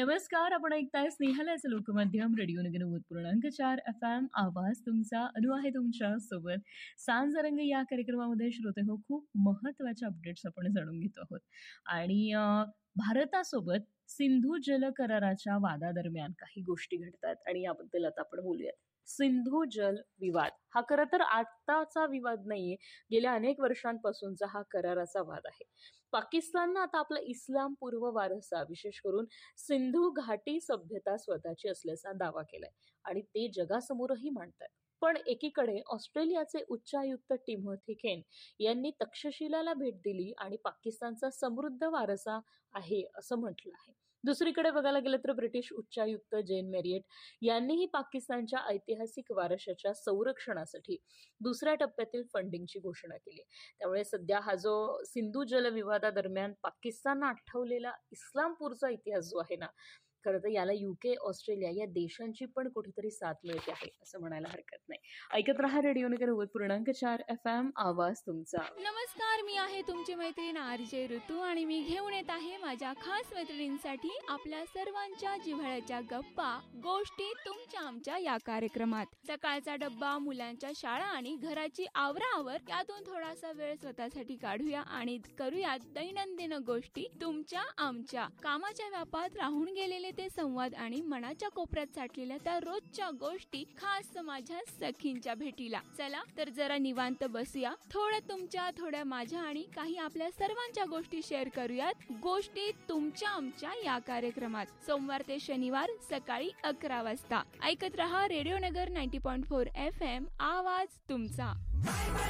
नमस्कार, आपण ऐकताय स्नेहालयाचं लोकमाध्यम रेडिओ नगर 90.4 FM. आवाज तुमचा, अनु आहे तुमच्या सोबत. सांज रंग या कार्यक्रमामध्ये श्रोते हो, खूप महत्वाच्या अपडेट्स आपण जाणून घेतो आहोत. आणि भारतासोबत सिंधू जल कराराच्या वादादरम्यान काही गोष्टी घडतात आणि याबद्दल आता आपण बोलूयात. सिंधू जल विवाद हा खरं तर आत्ताचा विवाद नाहीये, गेल्या अनेक वर्षांपासूनचा हा कराराचा वाद आहे. पाकिस्ताननं आता आपला इस्लाम पूर्व वारसा, विशेष करून सिंधू घाटी सभ्यता स्वतःची असल्याचा दावा केलाय आणि ते जगासमोरही मांडतात. पण एकीकडे ऑस्ट्रेलियाचे उच्चायुक्त टिमोथी केन यांनी तक्षशिलाला भेट दिली आणि पाकिस्तानचा समृद्ध वारसा आहे असं म्हटलं आहे. दुसरीकडे बघायला गेलं तर ब्रिटिश उच्चायुक्त जेन मेरियट यांनीही पाकिस्तानच्या ऐतिहासिक वारशाच्या संरक्षणासाठी दुसऱ्या टप्प्यातील फंडिंगची घोषणा केली. त्यामुळे सध्या हा जो सिंधू जल विवादादरम्यान पाकिस्ताननं आठवलेला इस्लामपूरचा इतिहास जो आहे ना, खरं तर याला UK, ऑस्ट्रेलिया या देशांची पण कुठेतरी साथ मिळते आहे असं म्हणायला हरकत नाही. ऐकत रहा रेडिओ नगर 90.4 FM. आवाज तुमचा. नमस्कार, मी आहे तुमची मैत्रीण RJ ऋतू आणि मी घेऊन येत आहे माझ्या खास मैत्रिणींसाठी आपल्या सर्वांच्या जिव्हाळ्याच्या गप्पा गोष्टी तुमच्या आमच्या या कार्यक्रमात. सकाळचा डब्बा, मुलांच्या शाळा आणि घराची आवराआवर यातून थोडासा वेळ स्वतःसाठी काढूया आणि करूयात दैनंदिन गोष्टी तुमच्या आमच्या. कामाच्या व्यापात राहून गेलेले ते संवाद आणि मनाच्या कोपऱ्यात साठलेल्या त्या रोजच्या गोष्टी, खास माझ्या सखींच्या भेटीला. चला तर जरा निवांत बसूया, थोडं तुमच्या थोड्या माझ्या आणि काही आपल्या सर्वांच्या गोष्टी शेअर करूयात गोष्टी तुमच्या आमच्या या कार्यक्रमात. सोमवार ते शनिवार सकाळी 11 वाजता ऐकत रहा रेडिओ नगर 90.4 FM. आवाज तुमचा.